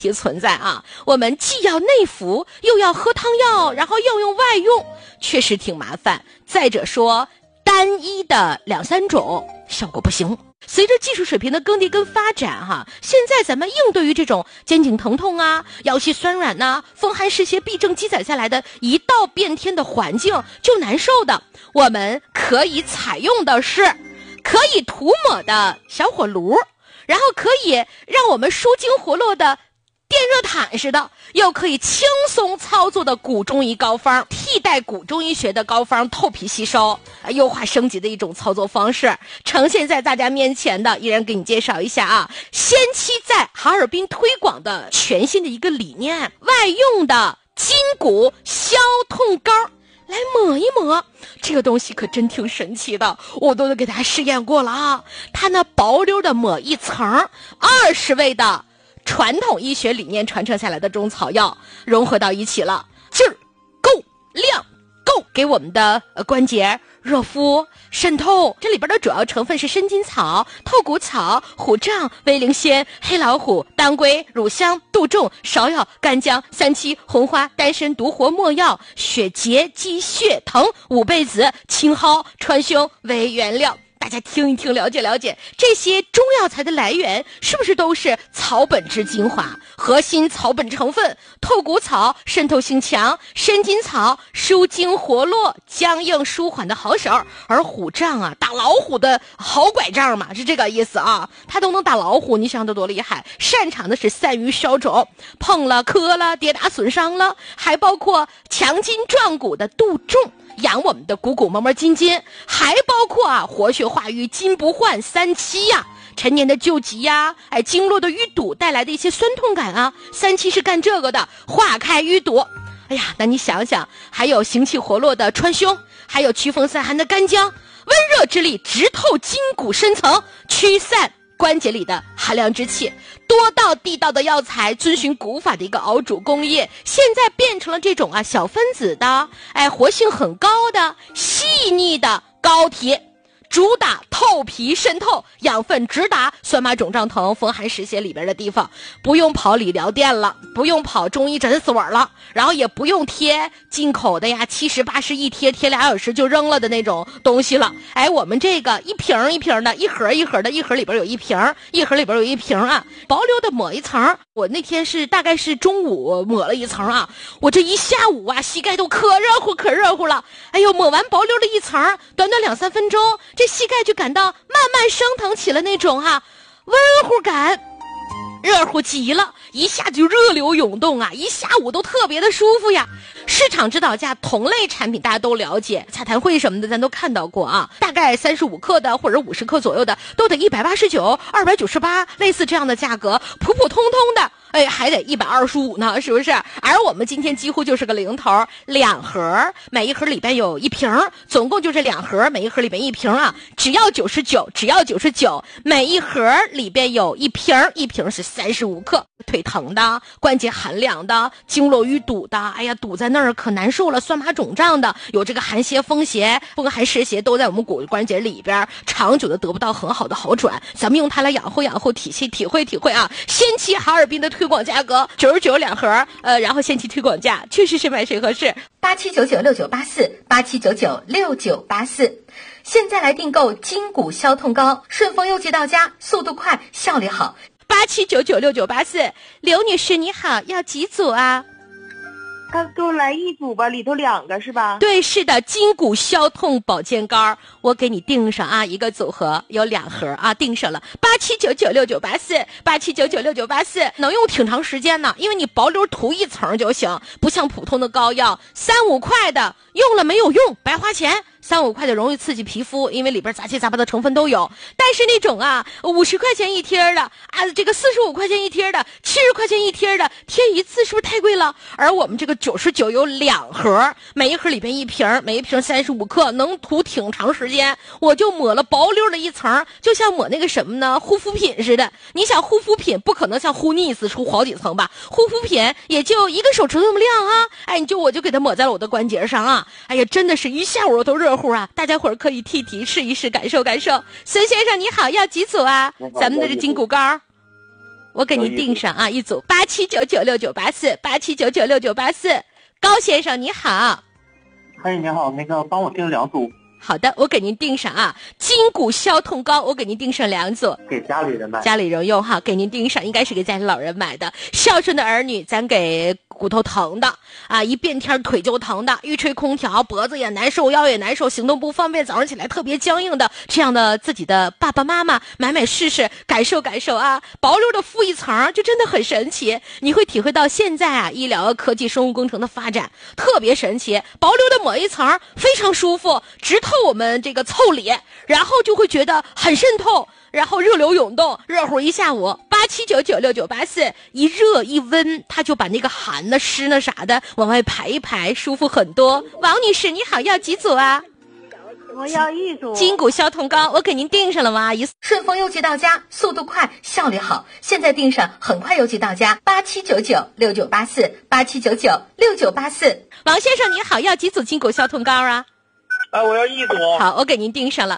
题存在啊，我们既要内服，又要喝汤药，然后又用外用，确实挺麻烦。再者说，单一的2、3种效果不行。随着技术水平的更迭跟发展哈，现在咱们应对于这种肩颈疼痛啊、腰膝酸软呐、风寒湿邪痹症积攒下来的一道变天的环境就难受的，我们可以采用的是可以涂抹的小火炉，然后可以让我们舒筋活络的电热毯似的，又可以轻松操作的古中医膏方，替代古中医学的膏方透皮吸收，优化升级的一种操作方式，呈现在大家面前的，依然给你介绍一下啊。先期在哈尔滨推广的全新的一个理念，外用的筋骨消痛膏。来抹一抹，这个东西可真挺神奇的，我都给大家试验过了啊。它呢薄溜的抹一层，20味的传统医学理念传承下来的中草药融合到一起了，劲儿够，量够，给我们的关节热敷渗透。这里边的主要成分是生筋草、透骨草、虎杖、威灵仙、黑老虎、当归、乳香、杜仲、芍药、干姜、三七、红花、丹参、独活、没药、血结、鸡血藤、五倍子、青蒿、川芎为原料。大家听一听，了解了解这些中药材的来源是不是都是草本之精华，核心草本成分。透骨草渗透性强，生筋草舒筋活络、僵硬舒缓的好手，而虎杖啊，打老虎的好拐杖嘛，是这个意思啊，它都能打老虎，你想得多厉害。擅长的是散瘀消肿，碰了磕了跌打损伤了，还包括强筋壮骨的杜仲，养我们的骨膜膜筋筋，还包括啊活血化瘀、筋不换、三七呀、陈年的旧疾呀、经络的淤堵带来的一些酸痛感啊，三七是干这个的，化开淤堵。哎呀，那你想想，还有行气活络的川芎，还有驱风散寒的干姜，温热之力直透筋骨深层，驱散关节里的寒凉之气。多道地道的药材，遵循古法的一个熬煮工艺，现在变成了这种啊小分子的，活性很高的细腻的膏体，主打透皮渗透，养分直达酸麻肿胀疼、风寒湿邪里边的地方，不用跑理疗店了，不用跑中医诊所了，然后也不用贴进口的呀70、80一贴2小时就扔了的那种东西了。我们这个一瓶一瓶的，一盒一盒的，一盒里边有一瓶，一盒里边有一瓶啊，薄溜的抹一层。我那天是大概是中午抹了一层啊，我这一下午啊膝盖都可热乎了。抹完薄溜的一层，短短2、3分钟，这膝盖就感到慢慢升腾起了那种温乎感，热乎极了，一下就热流涌动啊，一下午都特别的舒服呀。市场指导价同类产品大家都了解，茶谈会什么的咱都看到过啊，大概35克的或者50克左右的都得189、298，类似这样的价格，普普通通的还得125呢，是不是？而我们今天几乎就是个零头，2盒，每一盒里边有一瓶，总共就是2盒，每一盒里边一瓶啊，只要99，每一盒里边有一瓶，一瓶是35克。腿疼的、关节寒凉的、经络淤堵的，堵在那儿可难受了，酸麻肿胀的，有这个寒邪、风邪、风寒湿邪都在我们骨关节里边，长久的得不到很好的好转，咱们用它来养护体会啊。先期哈尔滨的推广价格99.2盒，然后先期推广价确实是买谁合适 87996984，87996984。现在来订购筋骨消痛膏，顺丰邮寄到家，速度快，效率好。 87996984，刘女士你好，要几组啊？ 给我来一组吧，里头2个是吧？ 对，是的，筋骨消痛保健膏，我给你订上啊，一个组合有2盒啊，订上了87996984，87996984，能用挺长时间呢，因为你薄溜涂一层就行，不像普通的膏药3、5块的用了没有用，白花钱。3、5块的容易刺激皮肤，因为里边杂七杂八的成分都有。但是那种50块钱一贴的这个45块钱一贴的，70块钱一贴的，贴一次是不是太贵了？而我们这个99有2盒，每一盒里边一瓶，每一瓶35克，能涂挺长时间。我就抹了薄溜的一层，就像抹那个什么呢，护肤品似的。你想护肤品不可能像护腻子出好几层吧？护肤品也就一个手指头那么亮啊，我就给它抹在了我的关节上啊，真的是一下午都热乎啊！大家伙儿可以替试一试，感受。孙先生你好，要几组啊？咱们的这筋骨膏我给您订上啊，一组87996984，87996984。高先生你好。 哎，你好，那个帮我订2组。 好的，我给您订上啊，筋骨消痛膏，我给您订上2组， 给家里人买， 家里人用哈，给您订上，应该是给家里老人买的。孝顺的儿女，咱给骨头疼的啊，一变天腿就疼的，一吹空调脖子也难受，腰也难受，行动不方便，早上起来特别僵硬的，这样的自己的爸爸妈妈买试试，感受感受啊。薄溜的敷一层，就真的很神奇，你会体会到现在啊，医疗科技生物工程的发展特别神奇，薄溜的抹一层非常舒服，直透我们这个腠理，然后就会觉得很渗透，然后热流涌动，热乎一下午。87996984，一热一温，它就把那个寒的湿呢啥的往外排一排，舒服很多。王女士你好，要几组啊？ 我要1组。 筋骨消痛膏我给您订上了吗？阿姨。 顺丰邮寄到家，速度快，效率好，现在订上很快邮寄到家。87996984，87996984。 王先生你好，要几组筋骨消痛膏啊？ 我要1组。 好，我给您订上了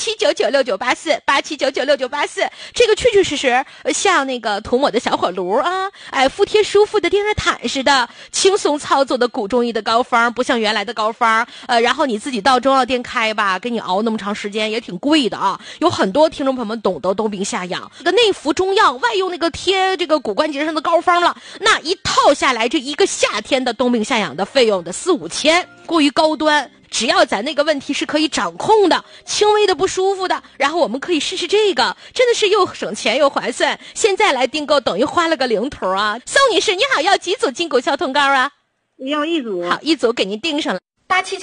87996984，87996984。这个确确实实像那个涂抹的小火炉啊，敷贴舒服的电热毯似的，轻松操作的古中医的膏方，不像原来的膏方，然后你自己到中药店开吧，给你熬那么长时间也挺贵的啊。有很多听众朋友们懂得冬病夏养，这个内服中药，外用那个贴这个骨关节上的膏方了，那一套下来，这一个夏天的冬病夏养的费用的4、5千，过于高端。只要咱那个问题是可以掌控的，轻微的不舒服的，然后我们可以试试这个，真的是又省钱又划算。现在来订购等于花了个零头啊！宋女士你好，要几组筋骨消痛膏啊？ 要1组。 好，1组给您订上了。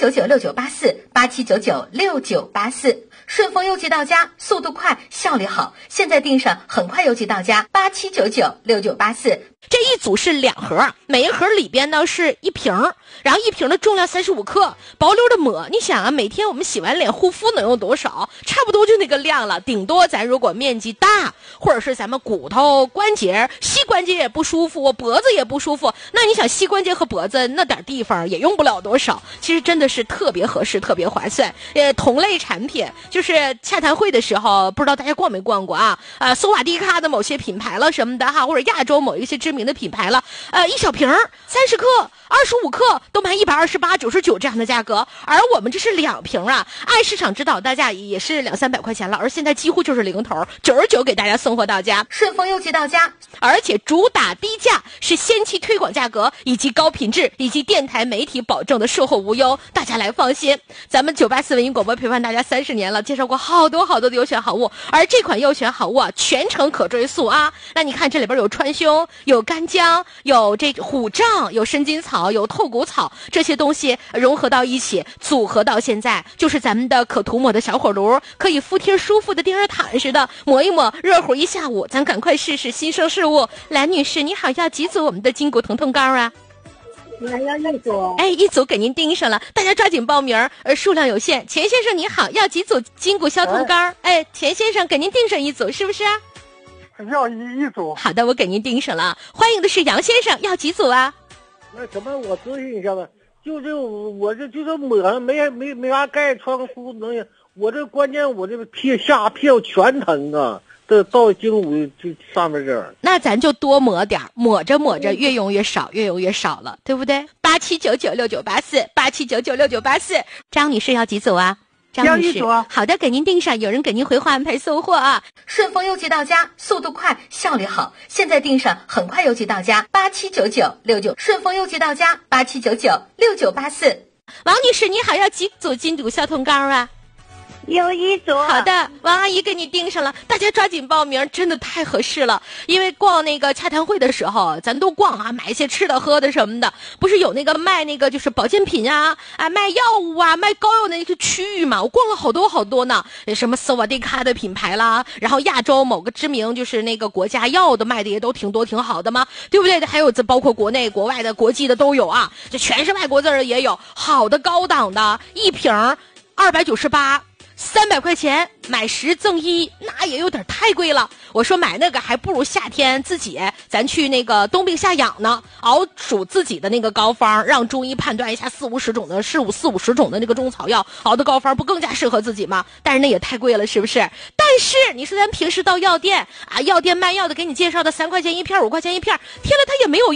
87996984，87996984。顺丰邮寄到家，速度快，效率好，现在订上很快邮寄到家。87996984。 这一组是2盒，每一盒里边呢是1瓶，然后1瓶的重量35克，薄溜的抹。你想啊，每天我们洗完脸护肤能用多少？差不多就那个量了，顶多咱如果面积大，或者是咱们骨头关节、膝关节也不舒服，脖子也不舒服，那你想膝关节和脖子那点地方也用不了多少，其实真的是特别合适，特别划算。同类产品就是洽谈会的时候，不知道大家逛没逛过啊？索瓦蒂卡的某些品牌了什么的哈，或者亚洲某一些知名的品牌了，一小瓶30克、25克都卖128.99这样的价格，而我们这是2瓶啊，按市场指导大价也是200、300块钱了，而现在几乎就是零头，99给大家送货到家， 顺丰邮寄到家， 而且主打低价，是先期推广价格，以及高品质，以及电台媒体保证的售后无忧，大家来放心。咱们984文艺广播陪伴大家30年了，介绍过好多好多的优选好物，而这款优选好物啊，全程可追溯啊。那你看这里边有川芎，有干姜，有这虎杖，有生筋草，有透骨草，这些东西融合到一起，组合到现在，就是咱们的可涂抹的小火炉，可以敷贴舒服的电热毯似的，抹一抹，热乎一下午。咱赶快试试新生事物。蓝女士，你好，要几组我们的筋骨疼痛膏啊？ 我要1组。 1组给您盯上了，大家抓紧报名，数量有限。钱先生你好，要几组筋骨消痛膏？钱先生给您订上1组，是不是啊？ 要一组。 好的，我给您订上了。欢迎的是杨先生，要几组啊？ 那什么，我咨询一下吧，就是我这就是抹上没啥盖，穿个敷能行。我这关键我这下屁股全疼啊，这到筋骨这上面这儿。 那咱就多抹点，抹着抹着越用越少，越用越少了，对不对？87996984，87996984。张女士要几组啊？张女士，好的，给您订上，有人给您回话安排送货啊。 顺丰邮寄到家，速度快，效率好，现在订上很快邮寄到家。879969，顺丰邮寄到家，87996984。 王女士你好，要几组筋骨消痛膏啊？ 有1组。 好的，王阿姨给你订上了，大家抓紧报名，真的太合适了。因为逛那个洽谈会的时候，咱都逛啊，买一些吃的喝的什么的，不是有那个卖那个就是保健品啊，卖药物啊，卖膏药的那个区域嘛，我逛了好多呢，什么斯瓦蒂卡的品牌啦，然后亚洲某个知名就是那个国家药的卖的也都挺多挺好的嘛，对不对？还有这包括国内国外的国际的都有啊，这全是外国字儿也有，好的高档的，一瓶298。 300块钱买10赠1，那也有点太贵了。我说买那个还不如夏天自己咱去那个冬病夏养呢，熬煮自己的那个膏方，让中医判断一下四五十种的那个中草药熬的膏方不更加适合自己吗？但是那也太贵了，是不是？但是你说咱平时到药店啊，药店卖药的给你介绍的3块钱一片5块钱一片，天了它也没有用。